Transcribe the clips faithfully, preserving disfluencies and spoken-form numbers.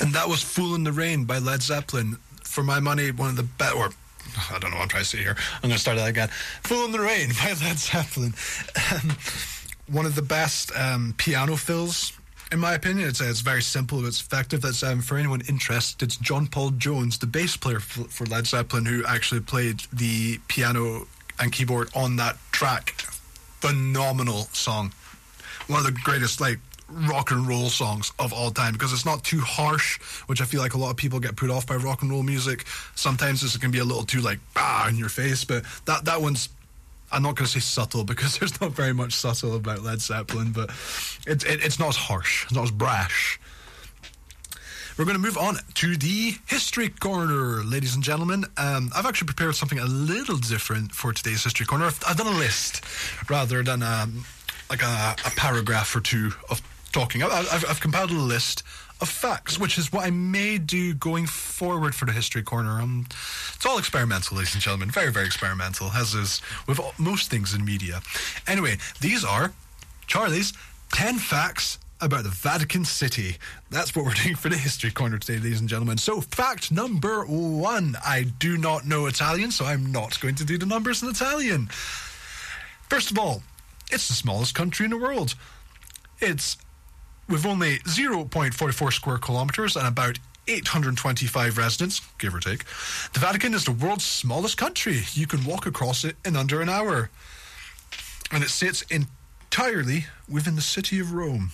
And that was Fool in the Rain by Led Zeppelin. For my money, one of the best, or I don't know what I'm trying to say here. I'm going to start that again. Fool in the Rain by Led Zeppelin. Um, one of the best um, piano fills, in my opinion. It's, uh, it's very simple, it's effective. That's um, for anyone interested, it's John Paul Jones, the bass player f- for Led Zeppelin, who actually played the piano and keyboard on that track. Phenomenal song. One of the greatest, like, rock and roll songs of all time, because it's not too harsh, which I feel like a lot of people get put off by rock and roll music. Sometimes this can be a little too, like, ah, in your face, but that, that one's, I'm not going to say subtle, because there's not very much subtle about Led Zeppelin, but it, it, it's not as harsh, it's not as brash. We're going to move on to the History Corner, ladies and gentlemen. Um, I've actually prepared something a little different for today's History Corner. I've, I've done a list rather than um, like a, a paragraph or two of talking. I've, I've, I've compiled a list of facts, which is what I may do going forward for the History Corner. Um, it's all experimental, ladies and gentlemen. Very, very experimental, as is with all, most things in media. Anyway, these are Charlie's ten facts about the Vatican City. That's what we're doing for the History Corner today, ladies and gentlemen. So, fact number one. I do not know Italian, so I'm not going to do the numbers in Italian. First of all, it's the smallest country in the world. It's with only zero point four four square kilometers and about eight hundred twenty-five residents, give or take. The Vatican is the world's smallest country. You can walk across it in under an hour. And it sits entirely within the city of Rome.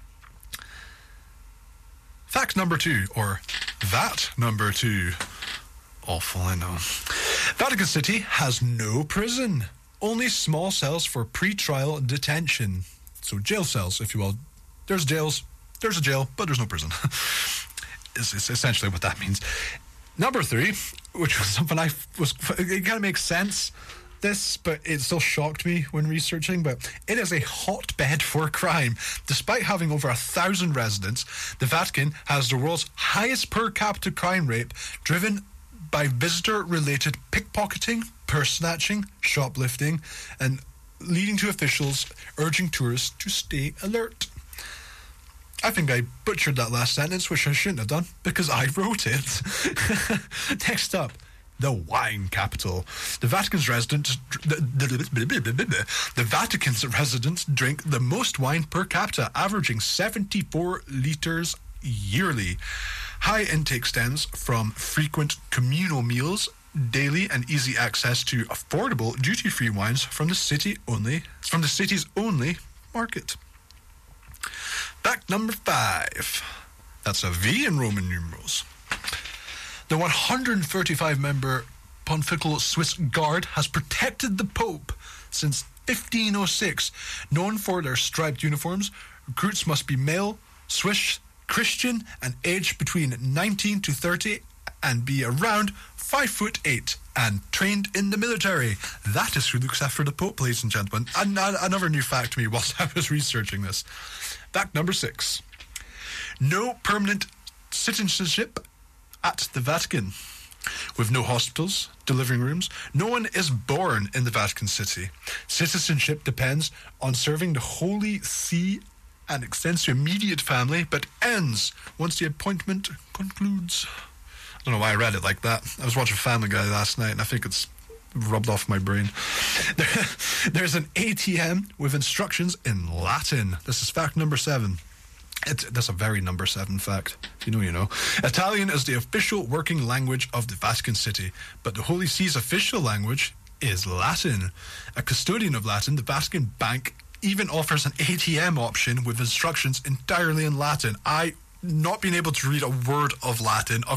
Fact number two, or that number two. Awful, I know. Vatican City has no prison. Only small cells for pre-trial detention. So jail cells, if you will. There's jails, there's a jail, but there's no prison. It's, it's essentially what that means. Number three, which was something I was, it kind of makes sense, this, but it still shocked me when researching, but it is a hotbed for crime. Despite having over a thousand residents, the Vatican has the world's highest per capita crime rate, driven by visitor-related pickpocketing, purse snatching, shoplifting, and leading to officials urging tourists to stay alert. I think I butchered that last sentence, which I shouldn't have done, because I wrote it. Next up, the wine capital. The Vatican's residents, the, the, the Vatican's residents drink the most wine per capita, averaging seventy-four litres yearly. High intake stems from frequent communal meals, daily and easy access to affordable duty-free wines from the city only, from the city's only market. Fact number five. That's a V in Roman numerals. The one hundred thirty-five member Pontifical Swiss Guard has protected the Pope since fifteen oh six. Known for their striped uniforms, recruits must be male, Swiss, Christian, and aged between nineteen to thirty, and be around five foot eight and trained in the military. That is who looks after the Pope, ladies and gentlemen. And another new fact to me whilst I was researching this. Fact number six. No permanent citizenship at the Vatican. With no hospitals, delivering rooms, no one is born in the Vatican City. Citizenship depends on serving the Holy See and extends to immediate family, but ends once the appointment concludes. I don't know why I read it like that. I was watching Family Guy last night, and I think it's rubbed off my brain. There, there's an A T M with instructions in Latin. This is fact number seven. It's, that's a very number seven fact. If you know, you know. Italian is the official working language of the Vatican City, but the Holy See's official language is Latin. A custodian of Latin, the Vatican Bank even offers an A T M option with instructions entirely in Latin. I, not being able to read a word of Latin, of